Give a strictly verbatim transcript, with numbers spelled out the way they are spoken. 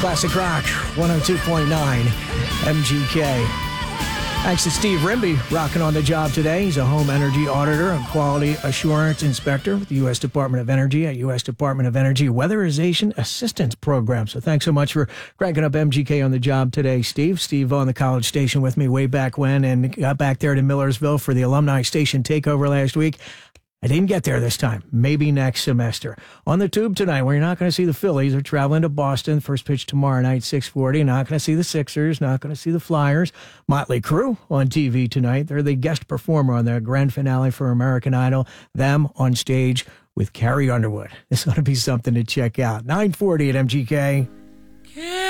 Classic Rock, one oh two point nine M G K. Thanks to Steve Rimby, rocking on the job today. He's a home energy auditor and quality assurance inspector with the U S Department of Energy at U S Department of Energy Weatherization Assistance Program. So thanks so much for cranking up M G K on the job today, Steve. Steve on the College Station with me way back when and got back there to Millersville for the Alumni Station takeover last week. I didn't get there this time. Maybe next semester. On the tube tonight, where you're not going to see the Phillies. They're traveling to Boston. First pitch tomorrow night, six forty. Not going to see the Sixers. Not going to see the Flyers. Motley Crue on T V tonight. They're the guest performer on the grand finale for American Idol. Them on stage with Carrie Underwood. This ought to be something to check out. nine forty at M G K.